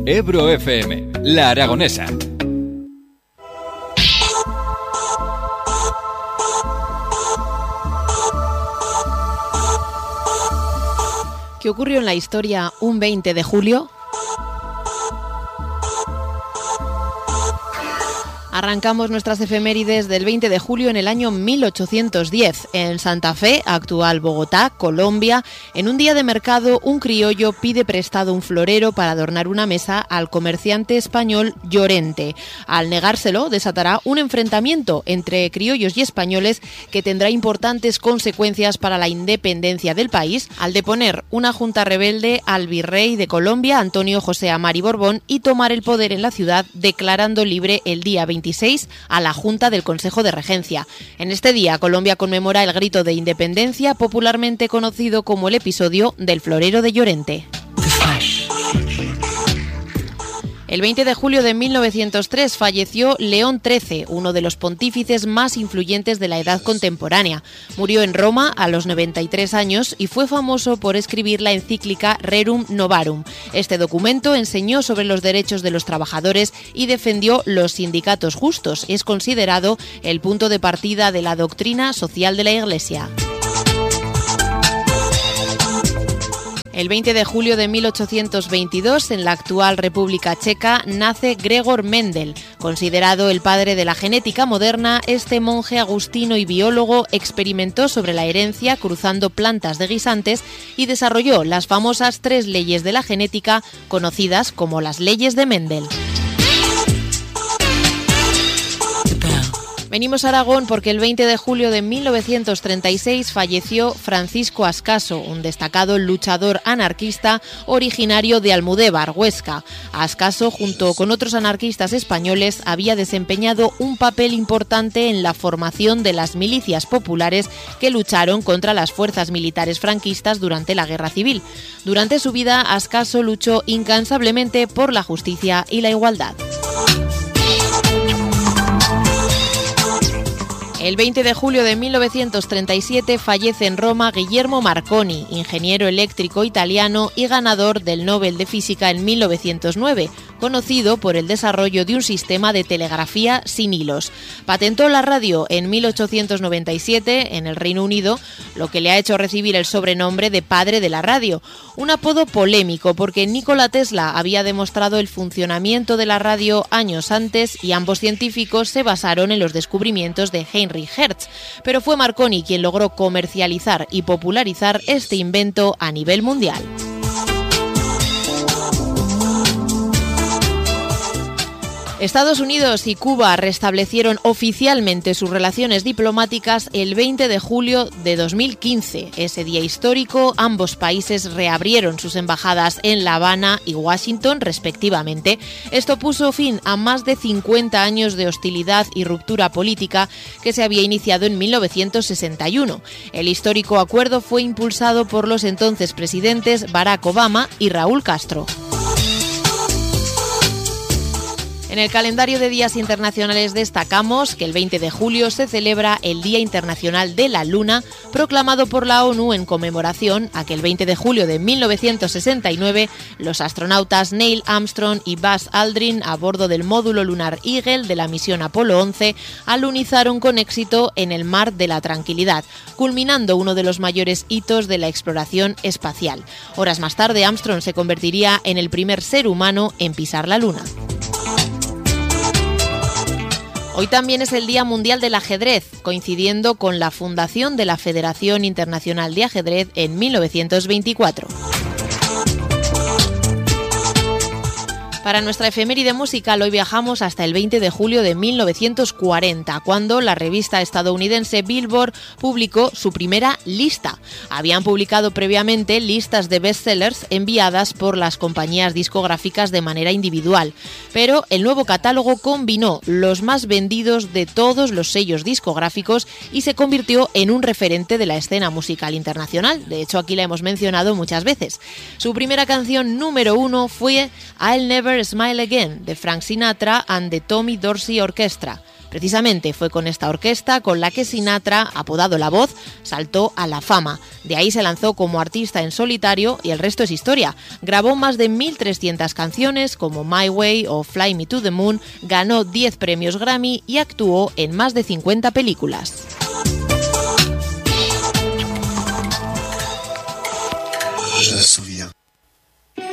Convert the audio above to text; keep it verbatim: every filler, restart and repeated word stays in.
Ebro F M, La Aragonesa. ¿Qué ocurrió en la historia un veinte de julio? Arrancamos nuestras efemérides del veinte de julio en el año mil ochocientos diez. En Santa Fe, actual Bogotá, Colombia, en un día de mercado, un criollo pide prestado un florero para adornar una mesa al comerciante español Llorente. Al negárselo, desatará un enfrentamiento entre criollos y españoles que tendrá importantes consecuencias para la independencia del país, al deponer una junta rebelde al virrey de Colombia, Antonio José Amari Borbón, y tomar el poder en la ciudad, declarando libre el día veintiséis a la Junta del Consejo de Regencia. En este día, Colombia conmemora el grito de independencia, popularmente conocido como el episodio del florero de Llorente. El veinte de julio de mil novecientos tres falleció León trece, uno de los pontífices más influyentes de la edad contemporánea. Murió en Roma a los noventa y tres años y fue famoso por escribir la encíclica Rerum Novarum. Este documento enseñó sobre los derechos de los trabajadores y defendió los sindicatos justos. Es considerado el punto de partida de la doctrina social de la Iglesia. El veinte de julio de mil ochocientos veintidós, en la actual República Checa, nace Gregor Mendel. Considerado el padre de la genética moderna, este monje agustino y biólogo experimentó sobre la herencia cruzando plantas de guisantes y desarrolló las famosas tres leyes de la genética, conocidas como las leyes de Mendel. Venimos a Aragón porque el veinte de julio de mil novecientos treinta y seis falleció Francisco Ascaso, un destacado luchador anarquista originario de Almudévar, Huesca. Ascaso, junto con otros anarquistas españoles, había desempeñado un papel importante en la formación de las milicias populares que lucharon contra las fuerzas militares franquistas durante la Guerra Civil. Durante su vida, Ascaso luchó incansablemente por la justicia y la igualdad. El veinte de julio de mil novecientos treinta y siete fallece en Roma Guillermo Marconi, ingeniero eléctrico italiano y ganador del Nobel de Física en mil novecientos nueve, conocido por el desarrollo de un sistema de telegrafía sin hilos. Patentó la radio en mil ochocientos noventa y siete en el Reino Unido, lo que le ha hecho recibir el sobrenombre de padre de la radio, un apodo polémico porque Nikola Tesla había demostrado el funcionamiento de la radio años antes y ambos científicos se basaron en los descubrimientos de Heinrich Hertz, pero fue Marconi quien logró comercializar y popularizar este invento a nivel mundial. Estados Unidos y Cuba restablecieron oficialmente sus relaciones diplomáticas el veinte de julio de dos mil quince. Ese día histórico, ambos países reabrieron sus embajadas en La Habana y Washington, respectivamente. Esto puso fin a más de cincuenta años de hostilidad y ruptura política que se había iniciado en mil novecientos sesenta y uno. El histórico acuerdo fue impulsado por los entonces presidentes Barack Obama y Raúl Castro. En el calendario de días internacionales destacamos que el veinte de julio se celebra el Día Internacional de la Luna, proclamado por la ONU en conmemoración a que el veinte de julio de mil novecientos sesenta y nueve los astronautas Neil Armstrong y Buzz Aldrin, a bordo del módulo lunar Eagle de la misión Apolo once, alunizaron con éxito en el Mar de la Tranquilidad, culminando uno de los mayores hitos de la exploración espacial. Horas más tarde, Armstrong se convertiría en el primer ser humano en pisar la Luna. Hoy también es el Día Mundial del Ajedrez, coincidiendo con la fundación de la Federación Internacional de Ajedrez en mil novecientos veinticuatro. Para nuestra efeméride musical hoy viajamos hasta el veinte de julio de mil novecientos cuarenta, cuando la revista estadounidense Billboard publicó su primera lista. Habían publicado previamente listas de bestsellers enviadas por las compañías discográficas de manera individual, pero el nuevo catálogo combinó los más vendidos de todos los sellos discográficos y se convirtió en un referente de la escena musical internacional. De hecho, aquí la hemos mencionado muchas veces. Su primera canción número uno fue I'll Never Smile Again, de Frank Sinatra and the Tommy Dorsey Orchestra. Precisamente fue con esta orquesta con la que Sinatra, apodado La Voz, saltó a la fama. De ahí se lanzó como artista en solitario y el resto es historia. Grabó más de mil trescientas canciones como My Way o Fly Me to the Moon, ganó diez premios Grammy y actuó en más de cincuenta películas. Just